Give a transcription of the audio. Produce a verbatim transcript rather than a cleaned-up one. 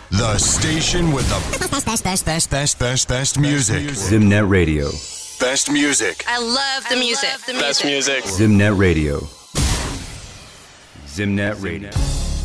The station with the best, best, best, best, best, best, best music. Zimnet Radio. Best music. I love the music. Best music. Zimnet Radio. Zimnet Radio.